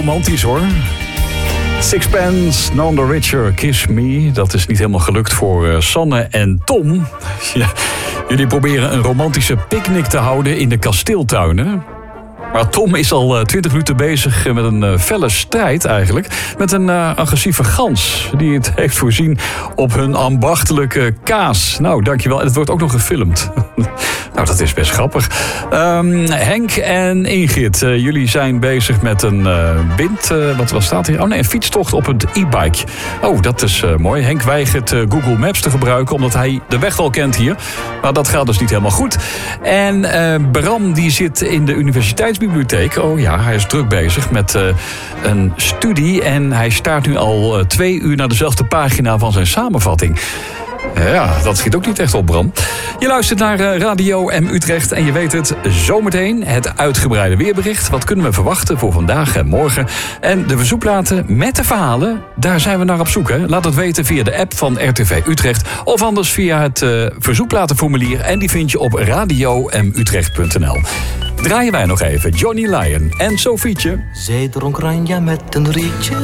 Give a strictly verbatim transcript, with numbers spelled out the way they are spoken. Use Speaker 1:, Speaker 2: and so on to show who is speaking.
Speaker 1: romantisch hoor. Sixpence, None the Richer, Kiss Me. Dat is niet helemaal gelukt voor uh, Sanne en Tom. Ja, jullie proberen een romantische picknick te houden in de kasteeltuin, hè? Maar Tom is al twintig minuten bezig met een uh, felle strijd eigenlijk. Met een uh, agressieve gans. Die het heeft voorzien op hun ambachtelijke kaas. Nou, dankjewel. En het wordt ook nog gefilmd. Nou, dat is best grappig. Um, Henk en Ingrid, uh, jullie zijn bezig met een uh, wind... Uh, wat, wat staat hier? Oh nee, een fietstocht op het e-bike. Oh, dat is uh, mooi. Henk weigert uh, Google Maps te gebruiken... omdat hij de weg wel kent hier. Maar dat gaat dus niet helemaal goed. En uh, Bram die zit in de universiteitsbibliotheek. Oh ja, hij is druk bezig met uh, een studie... en hij staart nu al uh, twee uur naar dezelfde pagina van zijn samenvatting. Ja, dat schiet ook niet echt op, Bram. Je luistert naar Radio M Utrecht en je weet het, zometeen het uitgebreide weerbericht. Wat kunnen we verwachten voor vandaag en morgen? En de verzoekplaten met de verhalen, daar zijn we naar op zoek. Hè? Laat het weten via de app van R T V Utrecht of anders via het uh, verzoekplatenformulier. En die vind je op radio m utrecht punt n l. Draaien wij nog even Johnny Lyon en Sofietje.
Speaker 2: Zij dronk Ranja met een rietje.